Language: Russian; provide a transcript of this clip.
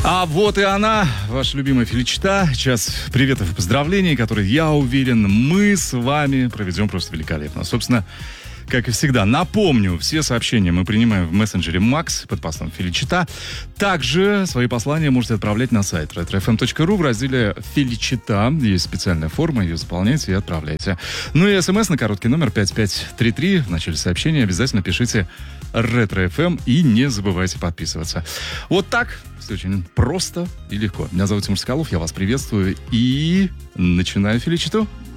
А вот и она, ваша любимая Феличита. Час приветов и поздравлений, которые, я уверен, мы с вами проведем просто великолепно. Собственно, как и всегда, напомню, все сообщения мы принимаем в мессенджере Макс под постом Феличита. Также свои послания можете отправлять на сайт retrofm.ru в разделе Феличита. Есть специальная форма, ее заполняйте и отправляйте. Ну и смс на короткий номер 5533. В начале сообщения обязательно пишите Ретро-ФМ и не забывайте подписываться. Вот так. Все очень просто и легко. Меня зовут Тимур Соколов, я вас приветствую и начинаю Феличиту.